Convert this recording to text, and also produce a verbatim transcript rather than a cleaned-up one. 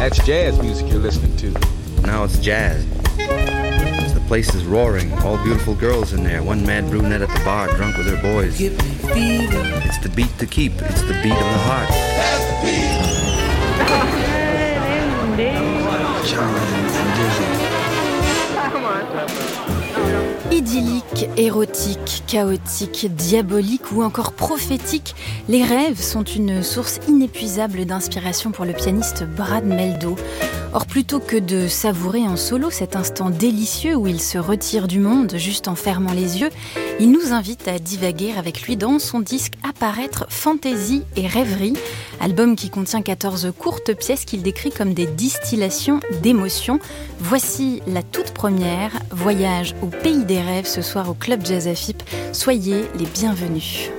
that's jazz music you're listening to. Now it's jazz. The place is roaring, all beautiful girls in there, one mad brunette at the bar, drunk with her boys. Give me fever. It's the beat to keep, it's the beat of the heart. That's the beat. Idyllique, érotique, chaotique, diabolique ou encore prophétique, les rêves sont une source inépuisable d'inspiration pour le pianiste Brad Mehldau. Or, plutôt que de savourer en solo cet instant délicieux où il se retire du monde juste en fermant les yeux, il nous invite à divaguer avec lui dans son disque à paraître Fantaisie et Rêverie, album qui contient quatorze courtes pièces qu'il décrit comme des distillations d'émotions. Voici la toute première, Voyage au pays des rêves, ce soir au Club Jazz Afip. Soyez les bienvenus.